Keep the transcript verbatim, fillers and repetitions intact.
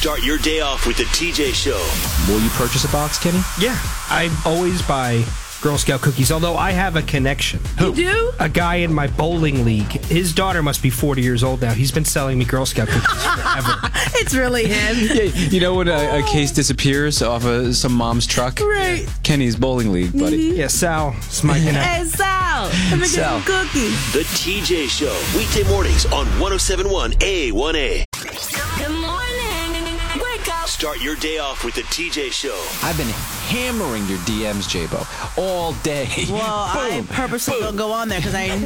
Start your day off with the T J Show. Will you purchase a box, Kenny? Yeah, I always buy Girl Scout cookies, although I have a connection. Who? You do? A guy in my bowling league. His daughter must be forty years old now. He's been selling me Girl Scout cookies forever. It's really him. Yeah, you know when a, a case disappears off of some mom's truck? Right. Kenny's bowling league, buddy. Yeah, Sal is my connection. Hey, Sal, let me get Sal. some cookies. The T J Show. Weekday mornings on one oh seven point one A one A. Good morning. Wake up. Start your day off with the T J Show. I've been hammering your D Ms, J-Bo, all day. Well, I Boom, purposely boom. don't go on there because I